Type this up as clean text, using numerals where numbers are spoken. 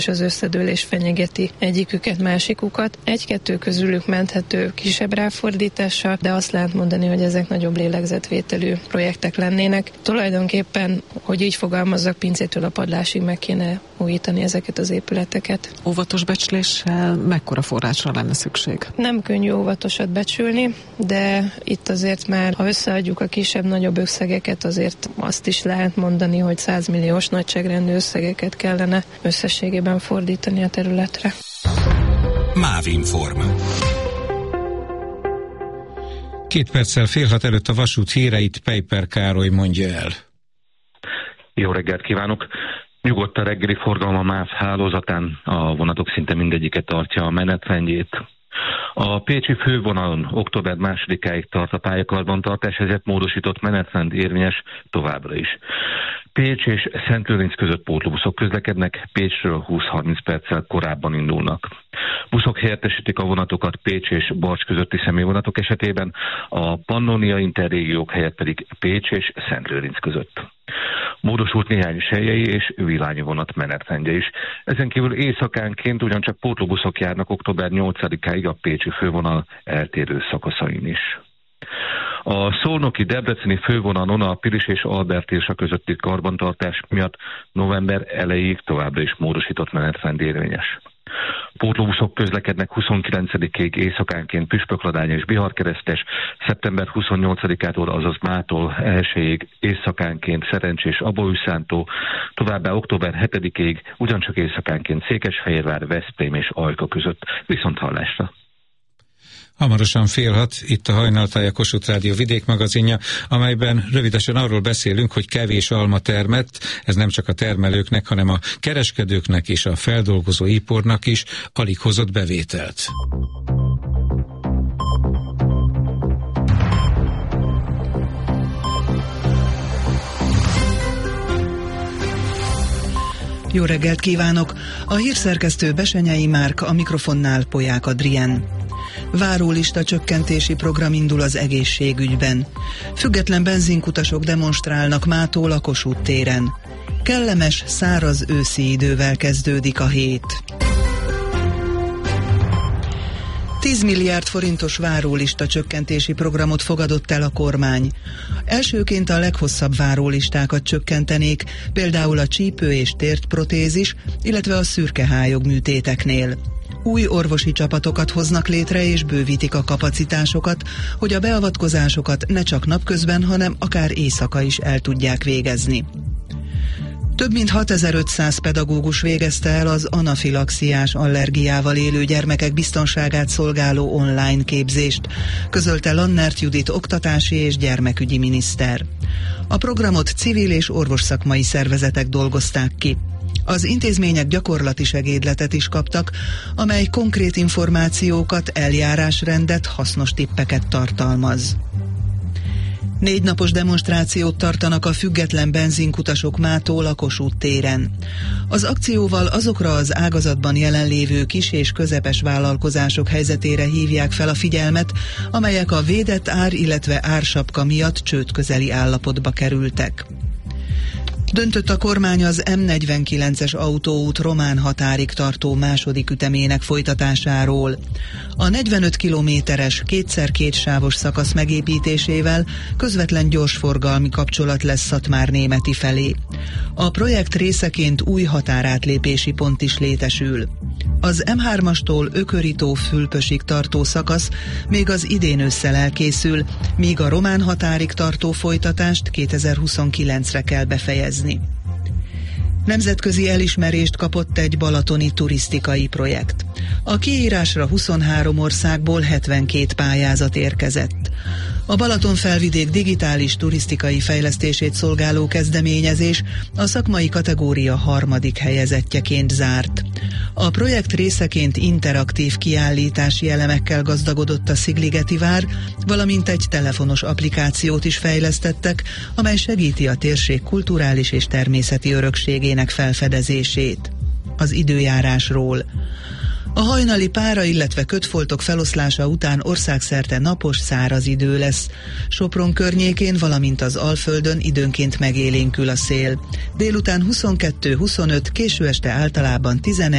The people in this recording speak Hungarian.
és az összedőlés fenyegeti egyiküket, másikukat. Egy-kettő közülük menthető kisebb ráfordítással, de azt lehet mondani, hogy ezek nagyobb lélegzetvételű projektek lennének. Tulajdonképpen, hogy így fogalmazzak, pincétől a padlásig meg kéne újítani ezeket az épületeket. Óvatos becsléssel mekkora forrásra lenne szükség? Nem könnyű óvatosat becsülni, de itt azért már, ha összeadjuk a kisebb-nagyobb összegeket, azért azt is lehet mondani, hogy 100 milliós nagyságrendű összegeket kellene összességében fordítani a területre. Mávinform. 2 perccel 5:30 előtt a vasút híreit Peiper Károly mondja el. Jó reggelt kívánok! Nyugodt a reggeli forgalom a MÁV hálózatán, a vonatok szinte mindegyiket tartja a menetrendjét. A pécsi fővonalon október 2-áig tart a pályakarbantartás, ezért módosított menetrend érvényes továbbra is. Pécs és Szentlőrinc között pótlóbuszok közlekednek, Pécsről 20-30 perccel korábban indulnak. Buszok helyettesítik a vonatokat Pécs és Barcs közötti személyvonatok esetében, a Pannonia interrégiók helyett pedig Pécs és Szentlőrinc között. Módosult néhány selyei és villányi vonat menetrendje is. Ezen kívül éjszakánként ugyancsak pótlóbuszok járnak október 8-áig a pécsi fővonal eltérő szakaszain is. A szolnoki debreceni fővonalon a Pilis és Albert Irsa közötti karbantartás miatt november elejéig továbbra is módosított menetrend érvényes. Pótlóbuszok közlekednek 29-ig éjszakánként Püspökladány és Biharkeresztes, szeptember 28-ától, azaz mától 1-ig éjszakánként Szerencs és Abaújszántó, továbbá október 7-ig ugyancsak éjszakánként Székesfehérvár, Veszprém és Ajka között. Viszonthallásra! Hamarosan 5:30 itt a Hajnaltája Kossuth Rádió vidékmagazinja, amelyben rövidesen arról beszélünk, hogy kevés alma termett, ez nem csak a termelőknek, hanem a kereskedőknek és a feldolgozó iparnak is alig hozott bevételt. Jó reggelt kívánok! A hírszerkesztő Besenyei Márk, a mikrofonnál Polyák Adrien. Várólista csökkentési program indul az egészségügyben. Független benzinkutasok demonstrálnak mától a Kossuth téren. Kellemes, száraz őszi idővel kezdődik a hét. 10 milliárd forintos várólista csökkentési programot fogadott el a kormány. Elsőként a leghosszabb várólistákat csökkentenék, például a csípő- és tértprotézis, illetve a szürkehályog műtéteknél. Új orvosi csapatokat hoznak létre és bővítik a kapacitásokat, hogy a beavatkozásokat ne csak napközben, hanem akár éjszaka is el tudják végezni. Több mint 6500 pedagógus végezte el az anafilaxiás allergiával élő gyermekek biztonságát szolgáló online képzést, közölte Lannert Judit oktatási és gyermekügyi miniszter. A programot civil és orvosszakmai szervezetek dolgozták ki. Az intézmények gyakorlati segédletet is kaptak, amely konkrét információkat, eljárásrendet, hasznos tippeket tartalmaz. 4 napos demonstrációt tartanak a független benzinkutasok mától a Kossuth téren. Az akcióval azokra az ágazatban jelenlévő kis és közepes vállalkozások helyzetére hívják fel a figyelmet, amelyek a védett ár, illetve ársapka miatt csődközeli állapotba kerültek. Döntött a kormány az M49-es autóút román határig tartó második ütemének folytatásáról. A 45 kilométeres, 2x2 sávos szakasz megépítésével közvetlen gyorsforgalmi kapcsolat lesz Szatmár-Németi felé. A projekt részeként új határátlépési pont is létesül. Az M3-astól Ököritó-Fülpösig tartó szakasz még az idén ősszel elkészül, míg a román határig tartó folytatást 2029-re kell befejezni. Nemzetközi elismerést kapott egy balatoni turisztikai projekt. A kiírásra 23 országból 72 pályázat érkezett. A Balatonfelvidék digitális turisztikai fejlesztését szolgáló kezdeményezés a szakmai kategória 3. helyezettjeként zárt. A projekt részeként interaktív kiállítási elemekkel gazdagodott a Szigligeti vár, valamint egy telefonos applikációt is fejlesztettek, amely segíti a térség kulturális és természeti örökségének felfedezését. Az időjárásról. A hajnali pára, illetve kötfoltok feloszlása után országszerte napos, száraz idő lesz. Sopron környékén, valamint az Alföldön időnként megélénkül a szél. Délután 22-25, késő este általában 11.